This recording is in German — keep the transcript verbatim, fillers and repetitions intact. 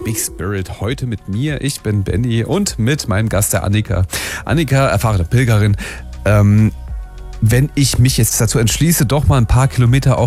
Big Spirit. Heute mit mir, ich bin Benny und mit meinem Gast der Annika. Annika, erfahrene Pilgerin. Ähm, wenn ich mich jetzt dazu entschließe, doch mal ein paar Kilometer auf